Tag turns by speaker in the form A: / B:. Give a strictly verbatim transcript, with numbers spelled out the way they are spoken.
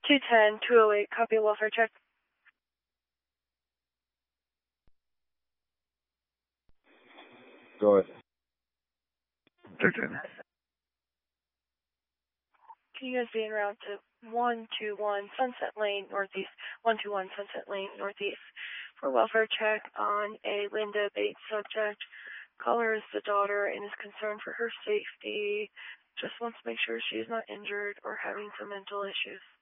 A: two ten, two oh eight, copy welfare check.
B: Go ahead.
A: Can you guys be en route to one two one Sunset Lane Northeast, one two one Sunset Lane Northeast for welfare check on a Linda Bates subject. Caller is the daughter and is concerned for her safety. Just wants to make sure she's not injured or having some mental issues.